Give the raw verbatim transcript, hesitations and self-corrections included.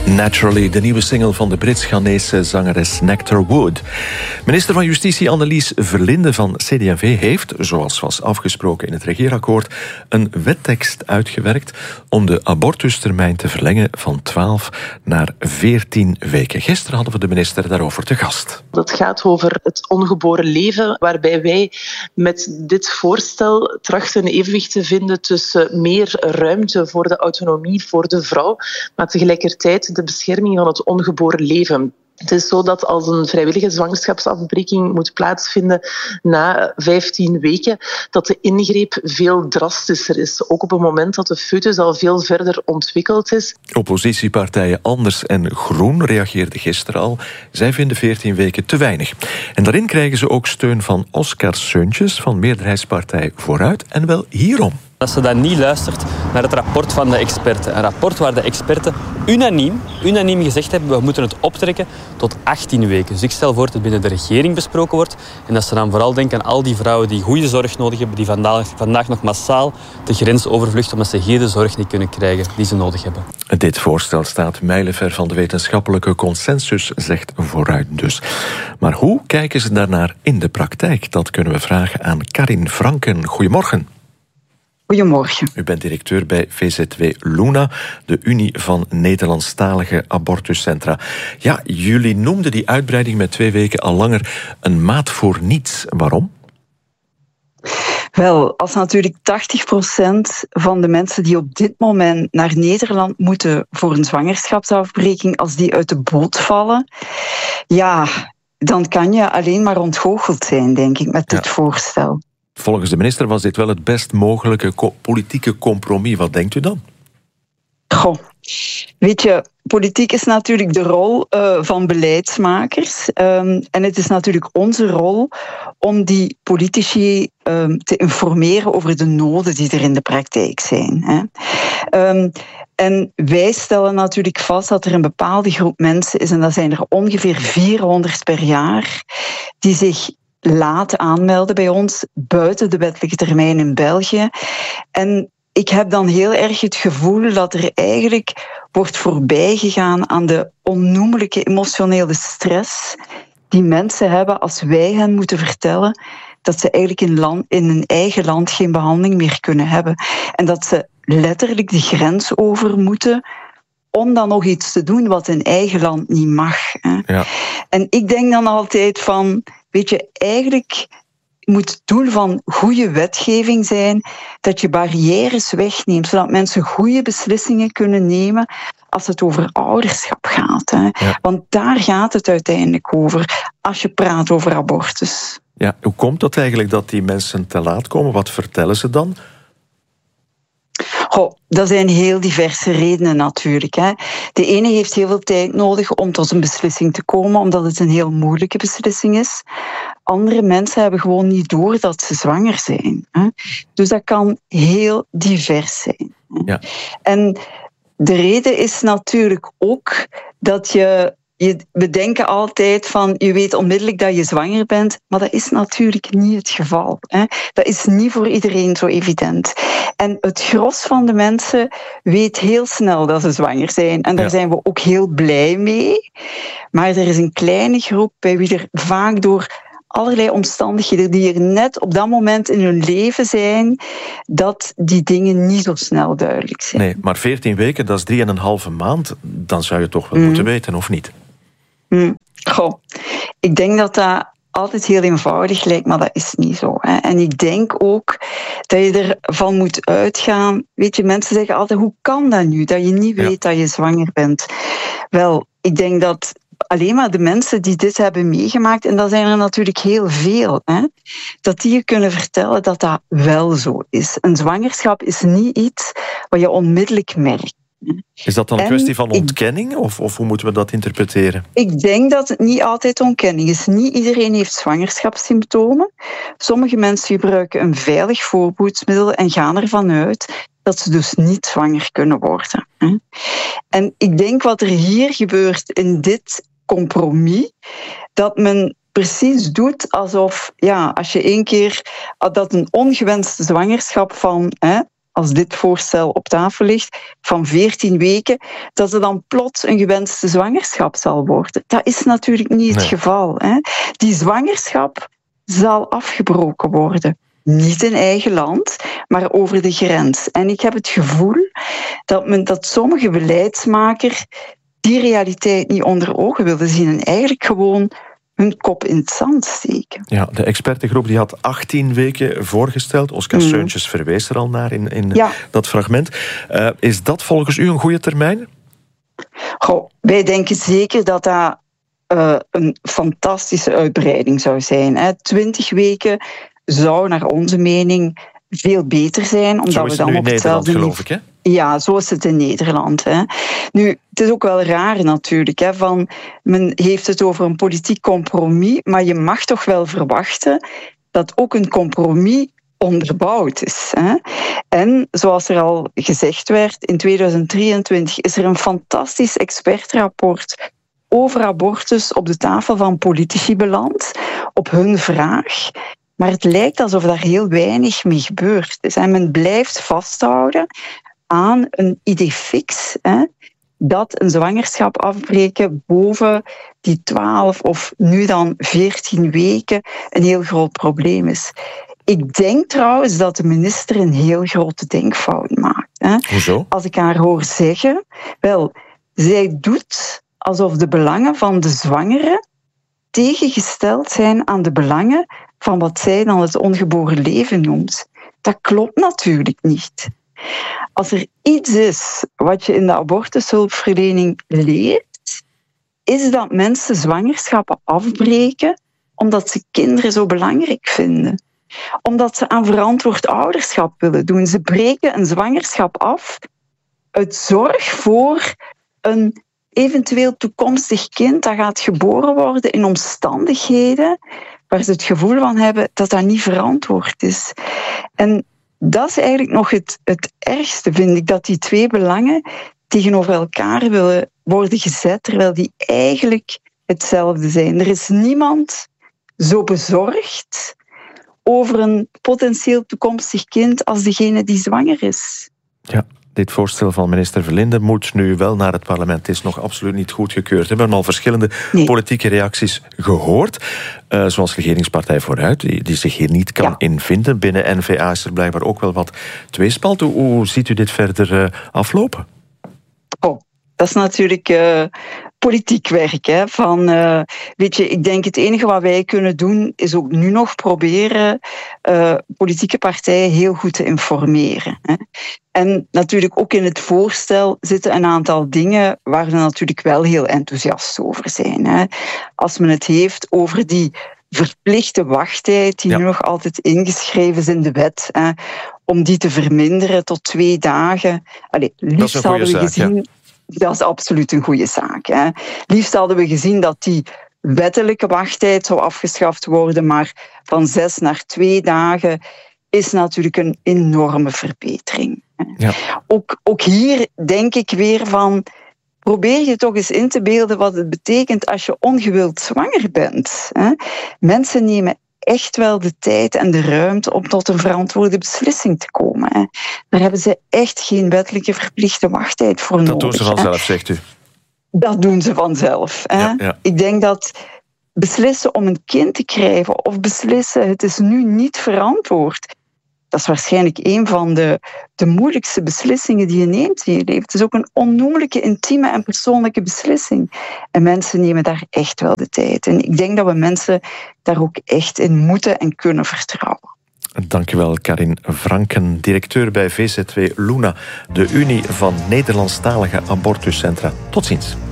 Naturally, de nieuwe single van de Brits-Ghanese zangeres Nectar Wood. Minister van Justitie Annelies Verlinde van C D en V heeft, zoals was afgesproken in het regeerakkoord, een wettekst uitgewerkt om de abortustermijn te verlengen van twaalf naar veertien weken. Gisteren hadden we de minister daarover te gast. Dat gaat over het ongeboren leven, waarbij wij met dit voorstel trachten een evenwicht te vinden tussen meer ruimte voor de autonomie voor de vrouw, maar tegelijkertijd de bescherming van het ongeboren leven. Het is zo dat als een vrijwillige zwangerschapsafbreking moet plaatsvinden na vijftien weken, dat de ingreep veel drastischer is. Ook op het moment dat de foetus al veel verder ontwikkeld is. Oppositiepartijen Anders en Groen reageerden gisteren al. Zij vinden veertien weken te weinig. En daarin krijgen ze ook steun van Oscar Seuntjes van meerderheidspartij Vooruit. En wel hierom. Dat ze dan niet luistert naar het rapport van de experten. Een rapport waar de experten unaniem, unaniem gezegd hebben, we moeten het optrekken tot achttien weken. Dus ik stel voor dat het binnen de regering besproken wordt en dat ze dan vooral denken aan al die vrouwen die goede zorg nodig hebben, die vandaag, vandaag nog massaal de grens overvluchten omdat ze hier de zorg niet kunnen krijgen die ze nodig hebben. Dit voorstel staat mijlenver van de wetenschappelijke consensus, zegt Vooruit dus. Maar hoe kijken ze daarnaar in de praktijk? Dat kunnen we vragen aan Karin Franken. Goedemorgen. Goedemorgen. U bent directeur bij V Z W Luna, de Unie van Nederlandstalige Abortuscentra. Ja, jullie noemden die uitbreiding met twee weken al langer een maat voor niets. Waarom? Wel, als natuurlijk tachtig procent van de mensen die op dit moment naar Nederland moeten voor een zwangerschapsafbreking, als die uit de boot vallen, ja, dan kan je alleen maar ontgoocheld zijn, denk ik, met dit ja. voorstel. Volgens de minister was dit wel het best mogelijke co- politieke compromis. Wat denkt u dan? Goh, weet je, politiek is natuurlijk de rol uh, van beleidsmakers. Um, en het is natuurlijk onze rol om die politici um, te informeren over de noden die er in de praktijk zijn. Hè. Um, en wij stellen natuurlijk vast dat er een bepaalde groep mensen is, en dat zijn er ongeveer vierhonderd per jaar, die zich laten aanmelden bij ons, buiten de wettelijke termijn in België. En ik heb dan heel erg het gevoel dat er eigenlijk wordt voorbijgegaan aan de onnoemelijke emotionele stress die mensen hebben als wij hen moeten vertellen dat ze eigenlijk in, land, in hun eigen land geen behandeling meer kunnen hebben. En dat ze letterlijk de grens over moeten om dan nog iets te doen wat in eigen land niet mag. Hè. Ja. En ik denk dan altijd van, weet je, eigenlijk moet het doel van goede wetgeving zijn dat je barrières wegneemt, zodat mensen goede beslissingen kunnen nemen als het over ouderschap gaat. Hè. Ja. Want daar gaat het uiteindelijk over, als je praat over abortus. Ja, hoe komt dat eigenlijk dat die mensen te laat komen? Wat vertellen ze dan? Goh, dat zijn heel diverse redenen natuurlijk. Hè. De ene heeft heel veel tijd nodig om tot een beslissing te komen, omdat het een heel moeilijke beslissing is. Andere mensen hebben gewoon niet door dat ze zwanger zijn. Hè. Dus dat kan heel divers zijn. Ja. En de reden is natuurlijk ook dat je... Je, we denken altijd van, je weet onmiddellijk dat je zwanger bent, maar dat is natuurlijk niet het geval. Hè. Dat is niet voor iedereen zo evident. En het gros van de mensen weet heel snel dat ze zwanger zijn. En daar ja. zijn we ook heel blij mee. Maar er is een kleine groep bij wie er vaak door allerlei omstandigheden die er net op dat moment in hun leven zijn, dat die dingen niet zo snel duidelijk zijn. Nee, maar veertien weken, dat is drie en een halve maand. Dan zou je toch wel mm. moeten weten, of niet? Mm. Goh, ik denk dat dat altijd heel eenvoudig lijkt, maar dat is niet zo. Hè. En ik denk ook dat je ervan moet uitgaan. Weet je, mensen zeggen altijd, hoe kan dat nu, dat je niet weet ja. dat je zwanger bent? Wel, ik denk dat alleen maar de mensen die dit hebben meegemaakt, en dat zijn er natuurlijk heel veel, hè, dat die je kunnen vertellen dat dat wel zo is. Een zwangerschap is niet iets wat je onmiddellijk merkt. Is dat dan een en kwestie van ontkenning, ik, of, of hoe moeten we dat interpreteren? Ik denk dat het niet altijd ontkenning is. Niet iedereen heeft zwangerschapssymptomen. Sommige mensen gebruiken een veilig voorboedsmiddel en gaan ervan uit dat ze dus niet zwanger kunnen worden. En ik denk wat er hier gebeurt in dit compromis, dat men precies doet alsof, ja, als je één keer dat een ongewenste zwangerschap van hè, als dit voorstel op tafel ligt, van veertien weken, dat er dan plots een gewenste zwangerschap zal worden. Dat is natuurlijk niet het nee. geval. Hè. Die zwangerschap zal afgebroken worden. Niet in eigen land, maar over de grens. En ik heb het gevoel dat, men, dat sommige beleidsmakers die realiteit niet onder ogen willen zien en eigenlijk gewoon hun kop in het zand steken. Ja, de expertengroep die had achttien weken voorgesteld. Oscar mm. Seuntjes verwees er al naar in, in ja. dat fragment. Uh, is dat volgens u een goede termijn? Goh, wij denken zeker dat dat uh, een fantastische uitbreiding zou zijn. Hè. twintig weken zou naar onze mening veel beter zijn. Omdat zo is we dan het nu op in Nederland, hetzelfde geloof ik, hè? Ja, zo is het in Nederland. Hè. Nu, het is ook wel raar natuurlijk. Hè, van, men heeft het over een politiek compromis, maar je mag toch wel verwachten dat ook een compromis onderbouwd is. Hè. En zoals er al gezegd werd, in tweeduizend drieëntwintig is er een fantastisch expertrapport over abortus op de tafel van politici beland, op hun vraag. Maar het lijkt alsof daar heel weinig mee gebeurd is. En men blijft vasthouden aan een idee fix, hè, dat een zwangerschap afbreken boven die twaalf of nu dan veertien weken een heel groot probleem is. Ik denk trouwens dat de minister een heel grote denkfout maakt. Hè. Hoezo? Als ik haar hoor zeggen, wel, zij doet alsof de belangen van de zwangere tegengesteld zijn aan de belangen van wat zij dan het ongeboren leven noemt. Dat klopt natuurlijk niet. Als er iets is wat je in de abortushulpverlening leert, is dat mensen zwangerschappen afbreken omdat ze kinderen zo belangrijk vinden. Omdat ze aan verantwoord ouderschap willen doen. Ze breken een zwangerschap af uit zorg voor een eventueel toekomstig kind dat gaat geboren worden in omstandigheden waar ze het gevoel van hebben dat dat niet verantwoord is. En dat is eigenlijk nog het, het ergste, vind ik, dat die twee belangen tegenover elkaar willen worden gezet, terwijl die eigenlijk hetzelfde zijn. Er is niemand zo bezorgd over een potentieel toekomstig kind als degene die zwanger is. Ja. Dit voorstel van minister Verlinde moet nu wel naar het parlement. Het is nog absoluut niet goedgekeurd. We hebben al verschillende nee. politieke reacties gehoord. Uh, zoals regeringspartij Vooruit, die, die zich hier niet kan ja. in vinden. Binnen N V A is er blijkbaar ook wel wat tweespalt. Hoe, hoe ziet u dit verder uh, aflopen? Oh, dat is natuurlijk uh, politiek werk. Hè? Van, uh, weet je, ik denk het enige wat wij kunnen doen is ook nu nog proberen uh, politieke partijen heel goed te informeren. Hè? En natuurlijk ook in het voorstel zitten een aantal dingen waar we natuurlijk wel heel enthousiast over zijn. Hè. Als men het heeft over die verplichte wachttijd die ja. nu nog altijd ingeschreven is in de wet, hè, om die te verminderen tot twee dagen. Allee, liefst hadden we gezien, ja. dat is absoluut een goede zaak. Hè. Liefst hadden we gezien dat die wettelijke wachttijd zou afgeschaft worden, maar van zes naar twee dagen is natuurlijk een enorme verbetering. Ja. Ook, ook hier denk ik weer van, probeer je toch eens in te beelden wat het betekent als je ongewild zwanger bent. Hè? Mensen nemen echt wel de tijd en de ruimte om tot een verantwoorde beslissing te komen. Hè? Daar hebben ze echt geen wettelijke verplichte wachttijd voor nodig. Dat doen ze vanzelf, zegt u. Dat doen ze vanzelf. Hè? Ja, ja. Ik denk dat beslissen om een kind te krijgen of beslissen het is nu niet verantwoord, dat is waarschijnlijk een van de, de moeilijkste beslissingen die je neemt in je leven. Het is ook een onnoemelijke, intieme en persoonlijke beslissing. En mensen nemen daar echt wel de tijd. En ik denk dat we mensen daar ook echt in moeten en kunnen vertrouwen. Dank u wel, Karin Franken, directeur bij V Z W Luna, de Unie van Nederlandstalige Abortuscentra. Tot ziens.